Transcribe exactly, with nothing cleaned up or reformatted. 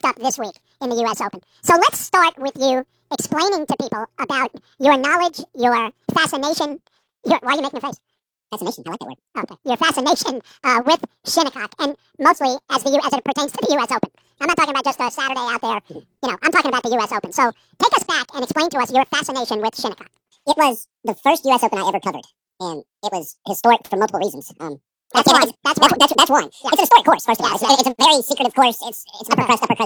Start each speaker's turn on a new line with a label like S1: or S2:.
S1: wrapped up this week in the U S Open. So let's start with you explaining to people about your knowledge, your fascination. Your, why are you making a face? Fascination, I like that word. Okay, your fascination uh, with Shinnecock, and mostly as the U, as it pertains to the U S Open. I'm not talking about just a Saturday out there. You know, I'm talking about the U S Open. So take us back and explain to us your fascination with Shinnecock. It was the first U S Open I ever covered, and it was historic for multiple reasons. Um, that's, one. That's, that's, one. That's, that's one. Yeah. It's a historic course, first of all. It's, it's a very secretive course. It's it's upper crust, upper crust.